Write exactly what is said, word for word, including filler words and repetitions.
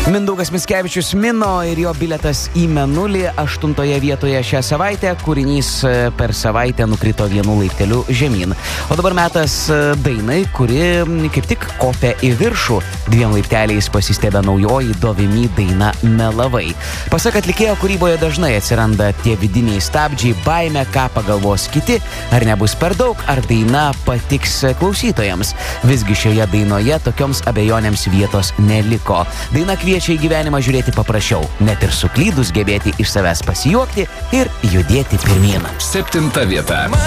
Mindaugas Mickevičius Mino ir jo bilietas į Mėnulį aštuntoje vietoje šią savaitę. Kūrinys per savaitę nukrito vienu laipteliu žemyn. O dabar metas dainai, kuri kaip tik kopia į viršų. Dviem laipteliais pasistebė naujoji Dovimi daina Melavai. Pasak atlikėjo kūryboje dažnai atsiranda tie vidiniai stabdžiai, baimė, ką pagalvos kiti, ar nebus per daug, ar daina patiks klausytojams. Visgi šioje dainoje tokioms abejonėms vietos neliko. Daina kviečia į gyvenimą žiūrėti paprasčiau, net ir suklydus gebėti iš savęs pasijuokti ir judėti pirmyn. Septinta vieta.